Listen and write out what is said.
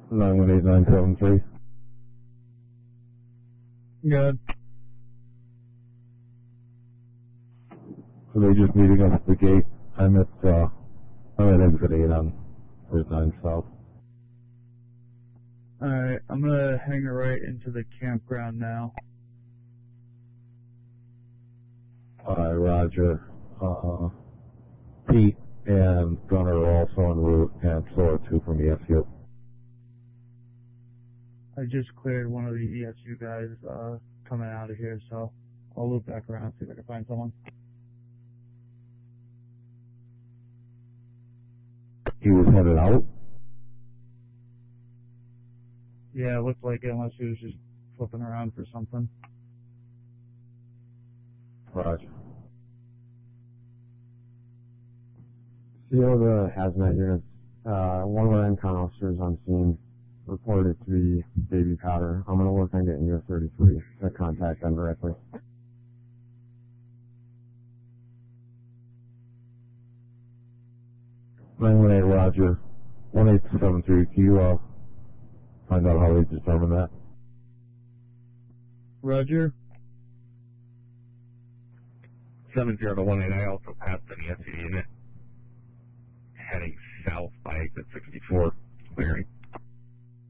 918-973. Good. So they just meeting us at the gate. I'm at exit 8 on Route 9 South. Alright, I'm gonna hang a right into the campground now. Alright, Roger. Pete and Gunnar are also en route, and so are 2 from ESU. I just cleared one of the ESU guys coming out of here, so I'll loop back around and see if I can find someone. He was headed out? Yeah, it looked like it, unless he was just flipping around for something. Roger. CO the hazmat units, one of our ENCON officers on scene reported it to be Baby Powder. I'm going to work on getting you a 33 to contact them directly. Roger. 1873, can you find out how they determine that? Roger. 70-18, I also passed an ESU unit heading south by exit 64, clearing.